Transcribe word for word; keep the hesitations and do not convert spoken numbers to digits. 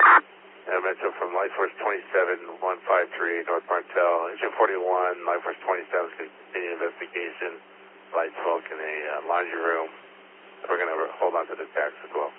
Uh, Metro from Life Force twenty-seven, one five three eight North Martel. Engine forty-one, Life Force twenty-seven, continue investigation. Light smoke in a uh, laundry room. We're going to hold on to the tax as well.